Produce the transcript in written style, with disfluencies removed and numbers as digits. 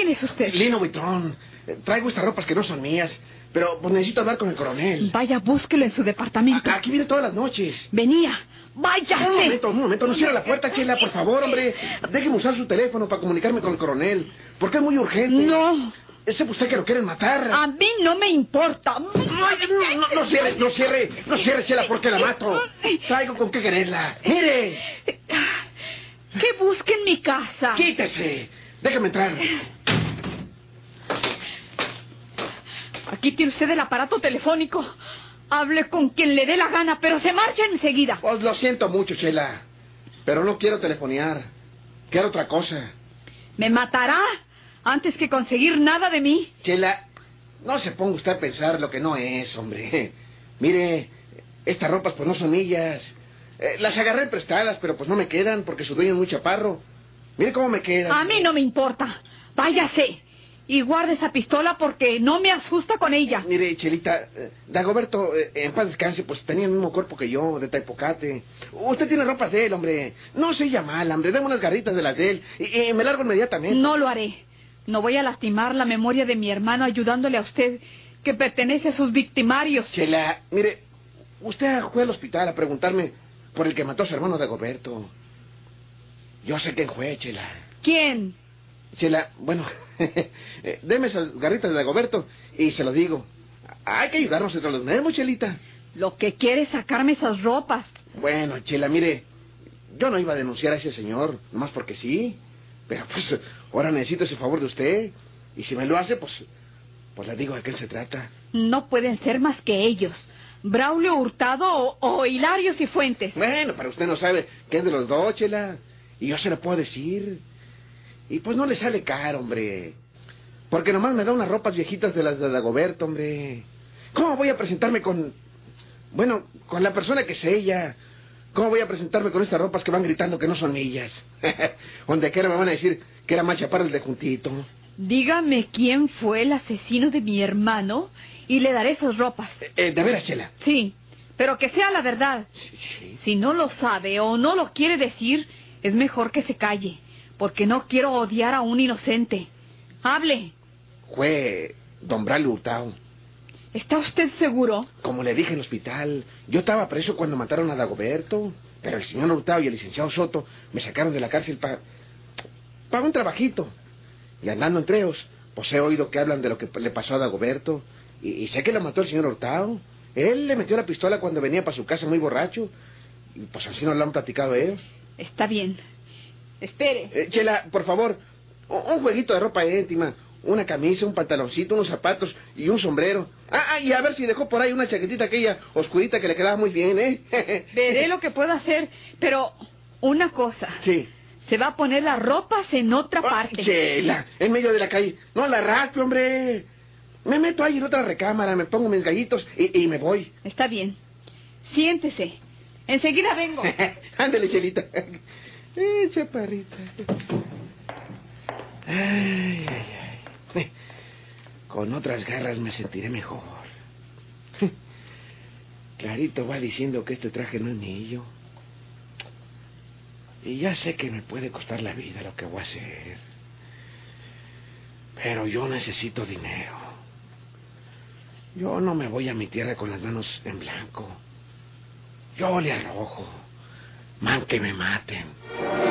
¿Quién es usted? Lino Buitrón. Traigo estas ropas que no son mías, pero pues necesito hablar con el coronel. Vaya, búsquelo en su departamento. Aquí viene todas las noches. Venía. ¡Váyase! Un momento, no cierre la puerta, Chela, por favor, hombre. Déjeme usar su teléfono para comunicarme con el coronel, porque es muy urgente. No. ¿Ese usted que lo quieren matar? A mí no me importa. No cierre, Chela, porque la mato. Traigo con qué quererla. ¡Mire! ¿Qué busca en mi casa? ¡Quítese! Déjame entrar. Aquí tiene usted el aparato telefónico. Hable con quien le dé la gana, pero se marcha enseguida. Pues lo siento mucho, Chela, pero no quiero telefonear. Quiero otra cosa. ¿Me matará antes que conseguir nada de mí? Chela, no se ponga usted a pensar lo que no es, hombre. Mire, estas ropas pues no son mías. Las agarré prestadas, pero pues no me quedan porque su dueño es muy chaparro. Mire cómo me quedan. A mí no me importa. Váyase. Y guarde esa pistola porque no me asusta con ella. Mire, Chelita, Dagoberto, en paz descanse, pues tenía el mismo cuerpo que yo, de Taipocate. Usted tiene ropas de él, hombre. No sea mal, hombre. Deme unas garritas de las de él y me largo inmediatamente. No lo haré. No voy a lastimar la memoria de mi hermano ayudándole a usted, que pertenece a sus victimarios. Chela, mire, usted fue al hospital a preguntarme por el que mató a su hermano Dagoberto. Yo sé quién fue, Chela. ¿Quién? Chela, bueno, deme esas garritas de Dagoberto y se lo digo. Hay que ayudarnos entre los mismos, Chelita. Lo que quiere es sacarme esas ropas. Bueno, Chela, mire, yo no iba a denunciar a ese señor, nomás porque sí. Pero pues, ahora necesito ese favor de usted. Y si me lo hace, pues le digo de qué se trata. No pueden ser más que ellos. Braulio Hurtado o Hilario Cifuentes. Bueno, pero usted no sabe qué es de los dos, Chela. Y yo se lo puedo decir. Y pues no le sale caro, hombre. Porque nomás me da unas ropas viejitas de las de Dagoberto, hombre. ¿Cómo voy a presentarme con... Bueno, con la persona que es ella? ¿Cómo voy a presentarme con estas ropas que van gritando que no son millas? Donde quiera me van a decir que era más chaparro el de juntito. Dígame quién fue el asesino de mi hermano y le daré esas ropas. ¿De veras, Chela? Sí, pero que sea la verdad. Sí. Si no lo sabe o no lo quiere decir, es mejor que se calle, porque no quiero odiar a un inocente. Hable. Fue don Braulio Hurtado. ¿Está usted seguro? Como le dije en el hospital, yo estaba preso cuando mataron a Dagoberto, pero el señor Hurtado y el licenciado Soto me sacaron de la cárcel para un trabajito. Y andando entre ellos, pues he oído que hablan de lo que le pasó a Dagoberto, y sé que lo mató el señor Hurtado. Él le metió la pistola cuando venía para su casa muy borracho, y pues así nos lo han platicado ellos. Está bien. Espere. Chela, por favor, un jueguito de ropa íntima, una camisa, un pantaloncito, unos zapatos y un sombrero. Y a ver si dejó por ahí una chaquetita aquella oscurita que le quedaba muy bien, ¿eh? Veré lo que puedo hacer, pero una cosa. Sí. Se va a poner las ropas en otra parte. Chela, en medio de la calle. No la raspe, hombre. Me meto ahí en otra recámara, me pongo mis gallitos y me voy. Está bien. Siéntese. Enseguida vengo. Ándale, Chelita. Chaparrita. Ay. Con otras garras me sentiré mejor. Clarito va diciendo que este traje no es mío. Y ya sé que me puede costar la vida lo que voy a hacer. Pero yo necesito dinero. Yo no me voy a mi tierra con las manos en blanco. Yo le arrojo. Man que me maten.